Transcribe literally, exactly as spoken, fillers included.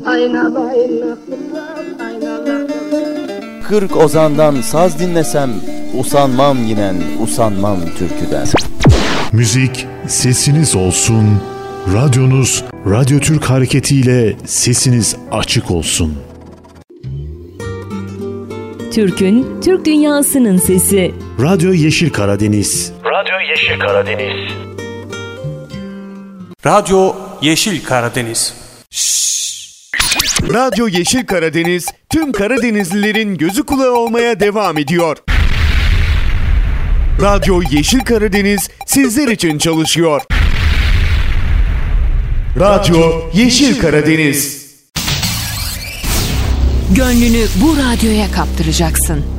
Kırk ozandan saz dinlesem, usanmam yinen, usanmam türküden. Müzik sesiniz olsun, radyonuz Radyo Türk hareketiyle sesiniz açık olsun. Türk'ün, Türk dünyasının sesi. Radyo Yeşil Karadeniz. Radyo Yeşil Karadeniz. Radyo Yeşil Karadeniz. Radyo Yeşil Karadeniz tüm Karadenizlilerin gözü kulağı olmaya devam ediyor. Radyo Yeşil Karadeniz sizler için çalışıyor. Radyo Yeşil Karadeniz. Gönlünü bu radyoya kaptıracaksın.